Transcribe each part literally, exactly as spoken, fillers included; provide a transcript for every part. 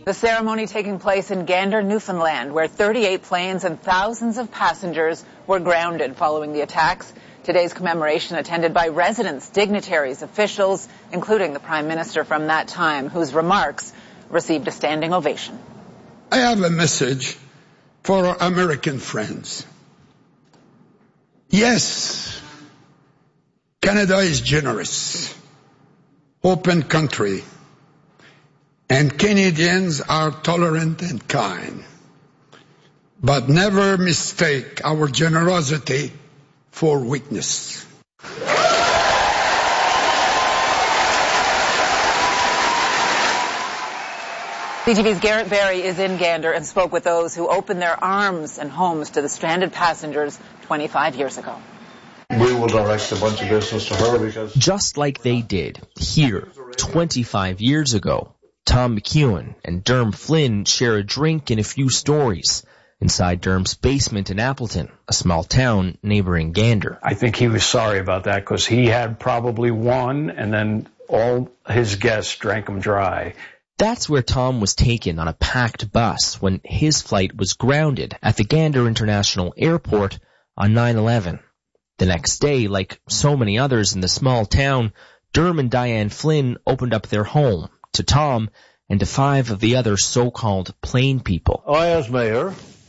The ceremony taking place in Gander, Newfoundland, where thirty-eight planes and thousands of passengers were grounded following the attacks. Today's commemoration attended by residents, dignitaries, officials, including the Prime Minister from that time, whose remarks received a standing ovation. I have a message for our American friends. Yes, Canada is generous, open country, and Canadians are tolerant and kind. But never mistake our generosity for weakness. C T V's Garrett Berry is in Gander and spoke with those who opened their arms and homes to the stranded passengers twenty-five years ago. We will direct a bunch of business to her because... Just like they did here twenty-five years ago, Tom McEwen and Derm Flynn share a drink and a few stories inside Derm's basement in Appleton, a small town neighboring Gander. I think he was sorry about that because he had probably one and then all his guests drank him dry. That's where Tom was taken on a packed bus when his flight was grounded at the Gander International Airport on nine eleven. The next day, like so many others in the small town, Derm and Diane Flynn opened up their home to Tom and to five of the other so-called plane people. I, as mayor,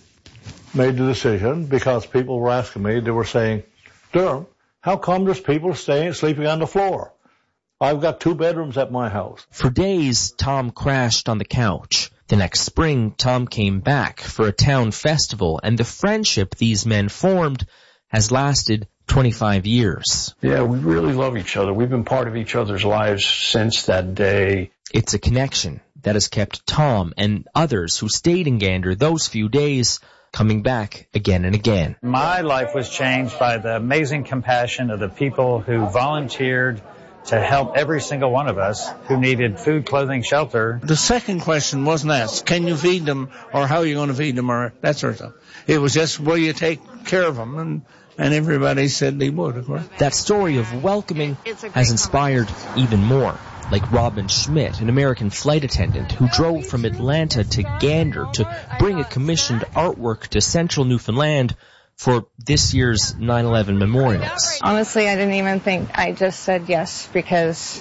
made the decision because people were asking me, they were saying, Derm, how come there's people staying, sleeping on the floor? I've got two bedrooms at my house. For days, Tom crashed on the couch. The next spring, Tom came back for a town festival, and the friendship these men formed has lasted twenty-five years. Yeah, we really love each other. We've been part of each other's lives since that day. It's a connection that has kept Tom and others who stayed in Gander those few days coming back again and again. My life was changed by the amazing compassion of the people who volunteered to help every single one of us who needed food, clothing, shelter. The second question wasn't asked, can you feed them, or how are you going to feed them, or that sort of stuff. It was just, will you take care of them? And, and everybody said they would, of course. That story of welcoming has inspired even more, like Robin Schmidt, an American flight attendant who drove from Atlanta to Gander to bring a commissioned artwork to central Newfoundland for this year's nine eleven memorials. Honestly, I didn't even think. I just said yes because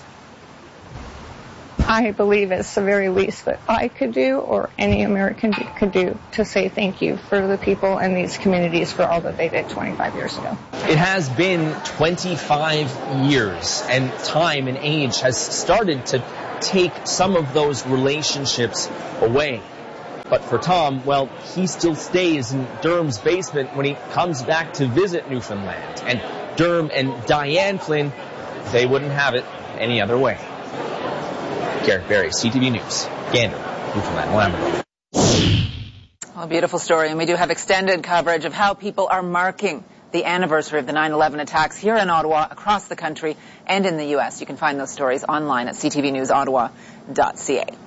I believe it's the very least that I could do or any American could do to say thank you for the people in these communities for all that they did twenty-five years ago. It has been twenty-five years, and time and age has started to take some of those relationships away. But for Tom, well, he still stays in Derm's basement when he comes back to visit Newfoundland. And Derm and Diane Flynn, they wouldn't have it any other way. Garrett Berry, C T V News, Gander, Newfoundland, Labrador. Well, a beautiful story, and we do have extended coverage of how people are marking the anniversary of the nine eleven attacks here in Ottawa, across the country, and in the U S. You can find those stories online at c t v news ottawa dot c a.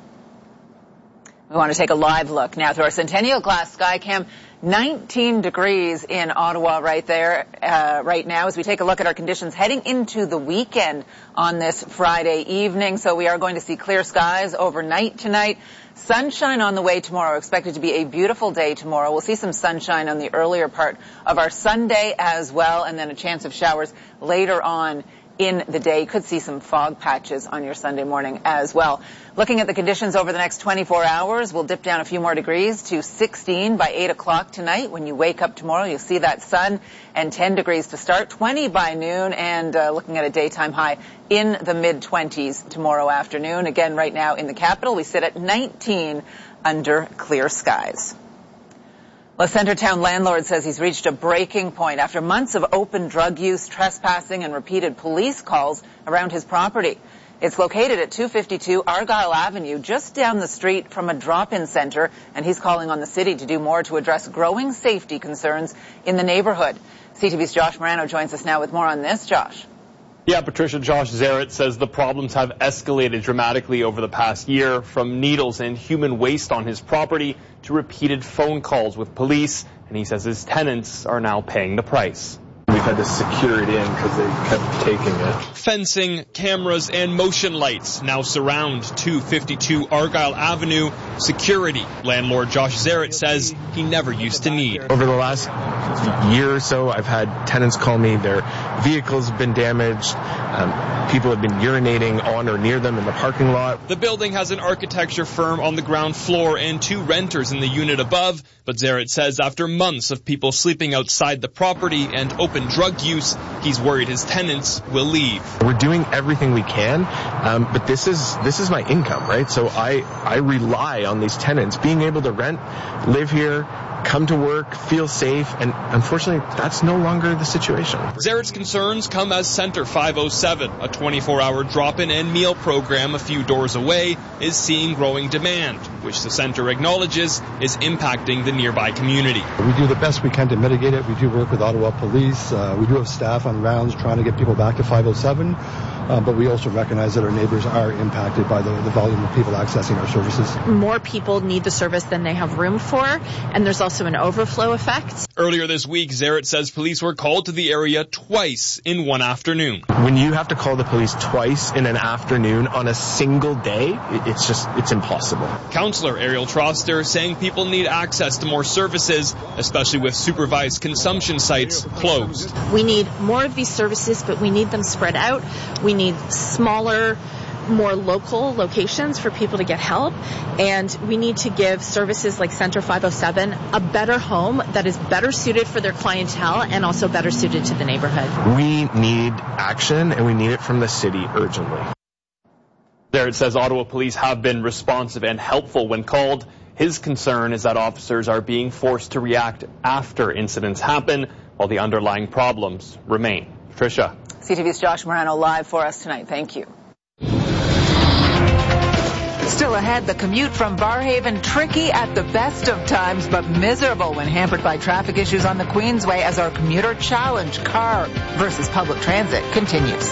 We want to take a live look now through our Centennial Glass Skycam. nineteen degrees in Ottawa right there, uh, right now as we take a look at our conditions heading into the weekend on this Friday evening. So we are going to see clear skies overnight tonight. Sunshine on the way tomorrow. Expected to be a beautiful day tomorrow. We'll see some sunshine on the earlier part of our Sunday as well, and then a chance of showers later on in the day. Could see some fog patches on your Sunday morning as well. Looking at the conditions over the next twenty-four hours, we'll dip down a few more degrees to sixteen by eight o'clock tonight. When you wake up tomorrow, you'll see that sun, and ten degrees to start, twenty by noon, and uh, looking at a daytime high in the mid-twenties tomorrow afternoon. Again, right now in the capital, we sit at nineteen under clear skies. Well, a Centretown landlord says he's reached a breaking point after months of open drug use, trespassing, and repeated police calls around his property. It's located at two fifty-two Argyle Avenue, just down the street from a drop-in center, and he's calling on the city to do more to address growing safety concerns in the neighborhood. C T V's Josh Morano joins us now with more on this. Josh. Yeah, Patricia, Josh Zarrett says the problems have escalated dramatically over the past year, from needles and human waste on his property to repeated phone calls with police, and he says his tenants are now paying the price. We had to secure it in because they kept taking it. Fencing, cameras, and motion lights now surround two fifty-two Argyle Avenue. Security, landlord Josh Zarrett says he never used to need. Over the last year or so, I've had tenants call me. Their vehicles have been damaged. Um, people have been urinating on or near them in the parking lot. The building has an architecture firm on the ground floor and two renters in the unit above, but Zarrett says after months of people sleeping outside the property and open drug use, he's worried his tenants will leave. We're doing everything we can, um, but this is this is my income, right? So I, I rely on these tenants being able to rent, live here, come to work, feel safe, and unfortunately, that's no longer the situation. Zarrett's concerns come as Center five oh seven, a twenty-four hour drop-in and meal program a few doors away, is seeing growing demand, which the center acknowledges is impacting the nearby community. We do the best we can to mitigate it. We do work with Ottawa Police. Uh, we do have staff on rounds trying to get people back to five oh seven. Uh, but we also recognize that our neighbors are impacted by the, the volume of people accessing our services. More people need the service than they have room for, and there's also an overflow effect. Earlier this week, Zarrett says police were called to the area twice in one afternoon. When you have to call the police twice in an afternoon on a single day, it's just, it's impossible. Councillor Ariel Troster saying people need access to more services, especially with supervised consumption sites closed. We need more of these services, but we need them spread out. We need smaller, more local locations for people to get help, and we need to give services like Center five oh seven a better home that is better suited for their clientele and also better suited to the neighborhood. We need action, and we need it from the city urgently. Zarrett says Ottawa police have been responsive and helpful when called. His concern is that officers are being forced to react after incidents happen while the underlying problems remain. Tricia. C T V's Josh Morano live for us tonight. Thank you. Still ahead, the commute from Barrhaven, tricky at the best of times, but miserable when hampered by traffic issues on the Queensway as our commuter challenge, car versus public transit, continues.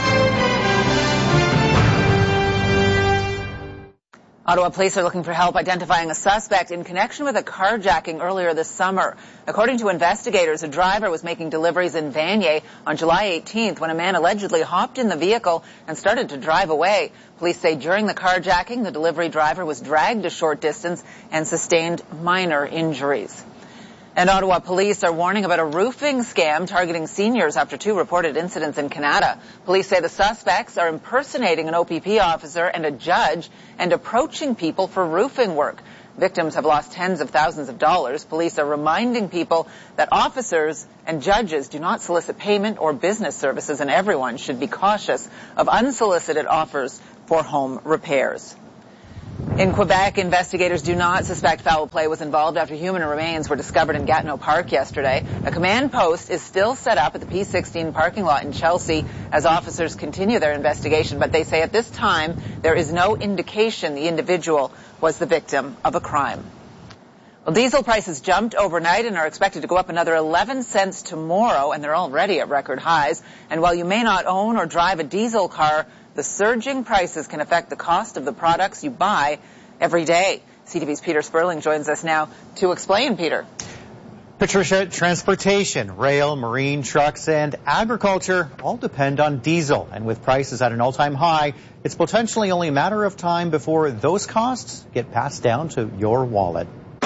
Ottawa police are looking for help identifying a suspect in connection with a carjacking earlier this summer. According to investigators, a driver was making deliveries in Vanier on July eighteenth when a man allegedly hopped in the vehicle and started to drive away. Police say during the carjacking, the delivery driver was dragged a short distance and sustained minor injuries. And Ottawa police are warning about a roofing scam targeting seniors after two reported incidents in Canada. Police say the suspects are impersonating an O P P officer and a judge and approaching people for roofing work. Victims have lost tens of thousands of dollars. Police are reminding people that officers and judges do not solicit payment or business services, and everyone should be cautious of unsolicited offers for home repairs. In Quebec, investigators do not suspect foul play was involved after human remains were discovered in Gatineau Park yesterday. A command post is still set up at the P sixteen parking lot in Chelsea as officers continue their investigation, but they say at this time there is no indication the individual was the victim of a crime. Well, diesel prices jumped overnight and are expected to go up another eleven cents tomorrow, and they're already at record highs. And while you may not own or drive a diesel car, the surging prices can affect the cost of the products you buy every day. C T V's Peter Sperling joins us now to explain, Peter. Patricia, transportation, rail, marine, trucks, and agriculture all depend on diesel. And with prices at an all-time high, it's potentially only a matter of time before those costs get passed down to your wallet.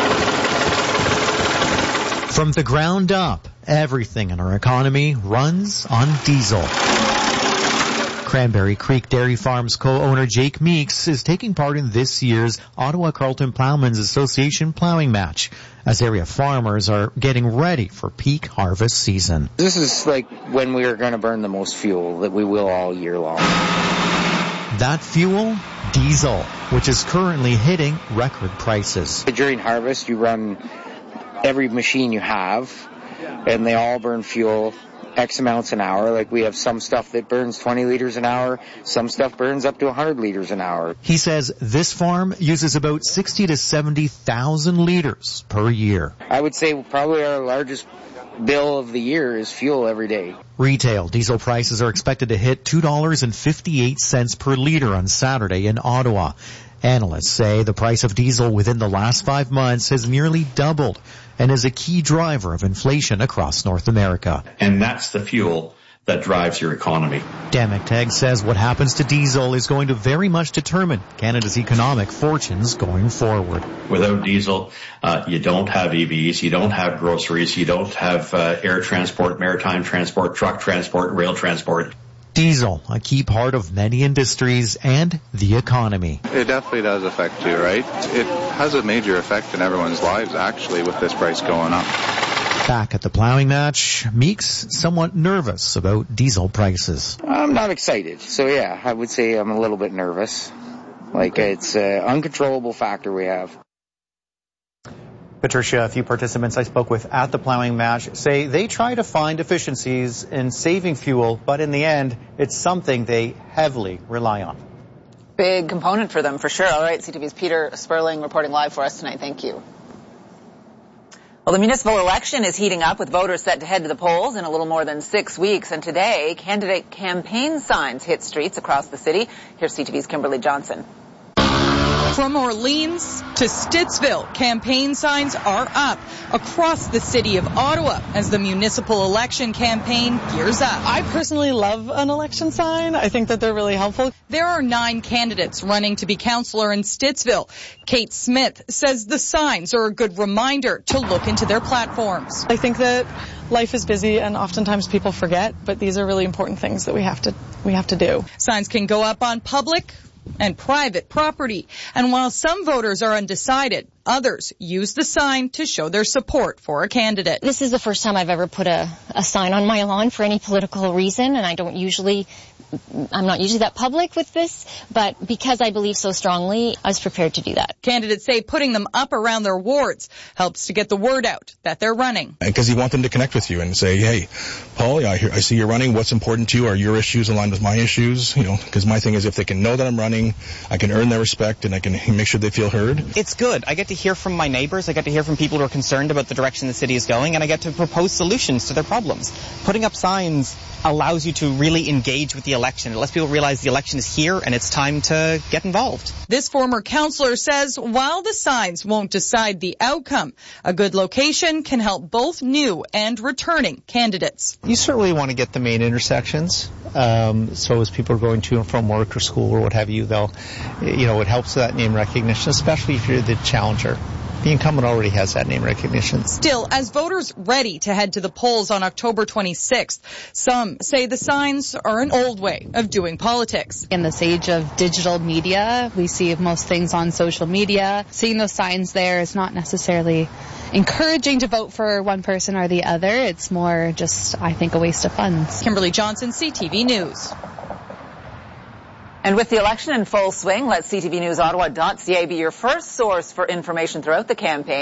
From the ground up, everything in our economy runs on diesel. Cranberry Creek Dairy Farms co-owner Jake Meeks is taking part in this year's Ottawa Carleton Plowmen's Association plowing match as area farmers are getting ready for peak harvest season. This is like when we are going to burn the most fuel that we will all year long. That fuel? Diesel, which is currently hitting record prices. During harvest, you run every machine you have, and they all burn fuel X amounts an hour. Like we have some stuff that burns twenty liters an hour, some stuff burns up to one hundred liters an hour. He says this farm uses about sixty to seventy thousand liters per year. I would say probably our largest bill of the year is fuel every day. Retail diesel prices are expected to hit two dollars and fifty-eight cents per liter on Saturday in Ottawa. Analysts say the price of diesel within the last five months has nearly doubled and is a key driver of inflation across North America. And that's the fuel that drives your economy. Dan McTagg says what happens to diesel is going to very much determine Canada's economic fortunes going forward. Without diesel, uh, you don't have E Vs, you don't have groceries, you don't have uh, air transport, maritime transport, truck transport, rail transport. Diesel, a key part of many industries and the economy. It definitely does affect you, right? It has a major effect in everyone's lives, actually, with this price going up. Back at the plowing match, Meeks somewhat nervous about diesel prices. I'm not excited. So, yeah, I would say I'm a little bit nervous. Like, it's an uncontrollable factor we have. Patricia, a few participants I spoke with at the plowing match say they try to find efficiencies in saving fuel, but in the end, it's something they heavily rely on. Big component for them, for sure. All right, C T V's Peter Sperling reporting live for us tonight. Thank you. Well, the municipal election is heating up with voters set to head to the polls in a little more than six weeks. And today, candidate campaign signs hit streets across the city. Here's C T V's Kimberly Johnson. From Orleans to Stittsville, campaign signs are up across the city of Ottawa as the municipal election campaign gears up. I personally love an election sign. I think that they're really helpful. There are nine candidates running to be councillor in Stittsville. Kate Smith says the signs are a good reminder to look into their platforms. I think that life is busy and oftentimes people forget, but these are really important things that we have to we have to do. Signs can go up on public and private property. And while some voters are undecided, others use the sign to show their support for a candidate. This is the first time I've ever put a, a sign on my lawn for any political reason, and I don't usually, I'm not usually that public with this, but because I believe so strongly, I was prepared to do that. Candidates say putting them up around their wards helps to get the word out that they're running. Because you want them to connect with you and say, hey, Paul, I, hear, I see you're running. What's important to you? Are your issues aligned with my issues? You know, because my thing is if they can know that I'm running, I can earn their respect and I can make sure they feel heard. It's good. I get to hear from my neighbors. I get to hear from people who are concerned about the direction the city is going, and I get to propose solutions to their problems. Putting up signs allows you to really engage with the election. It lets people realize the election is here and it's time to get involved. This former councillor says while the signs won't decide the outcome, a good location can help both new and returning candidates. You certainly want to get the main intersections. Um, so as people are going to and from work or school or what have you, they'll, you know, it helps that name recognition, especially if you're the challenger. The incumbent already has that name recognition. Still, as voters ready to head to the polls on October twenty-sixth, some say the signs are an old way of doing politics. In this age of digital media, we see most things on social media. Seeing those signs there is not necessarily encouraging to vote for one person or the other. It's more just, I think, a waste of funds. Kimberly Johnson, C T V News. And with the election in full swing, let C T V News Ottawa dot C A be your first source for information throughout the campaign.